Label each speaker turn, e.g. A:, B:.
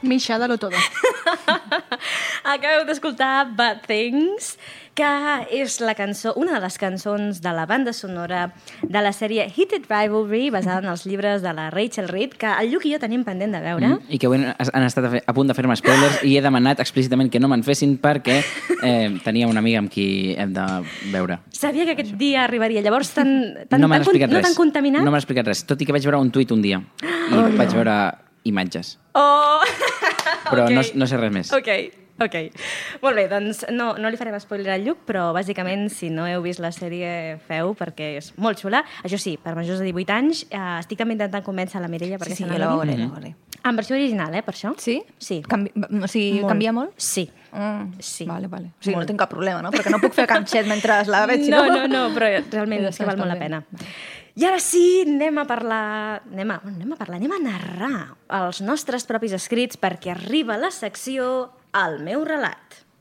A: Misha de lo todo.
B: Acabeu d'escoltar Bad Things, que és la cançó, una de les cançons de la banda sonora de la sèrie Heated Rivalry, basada en els llibres de la Rachel Reed, que el Lluc i jo tenim pendent de veure.
C: I que avui han estat a punt de fer-me spoilers i he demanat explícitament que no me'n fessin perquè tenia una amiga amb qui hem de veure.
B: Sabia que aquest dia arribaria. Llavors,
C: No m'han explicat
B: no
C: res.
B: t'han contaminat?
C: No m'han explicat res, tot i que vaig veure un tuit un dia i vaig veure imatges.
B: Oh!
C: Però
B: Ok.
C: no sé res més.
B: Ok. Molt bé, doncs no li farem spoiler al Lluc, però bàsicament, si no heu vist la sèrie, feu, perquè és molt xula. Això sí, per majors de 18 anys, estic també intentant convèncer la Mireia perquè
A: Sí,
B: se
A: la
B: n'adoni.
A: veuré.
B: En versió original, per això?
A: Sí?
B: Sí.
A: O sigui, canvia molt?
B: Sí.
A: Sí.
B: Sí.
A: Vale. O sigui, no tinc cap problema, no? Perquè no puc fer canxet mentre la veig.
B: No, però realment és que val molt la pena. I ara sí, anem a narrar els nostres propis escrits perquè arriba la secció El meu relat.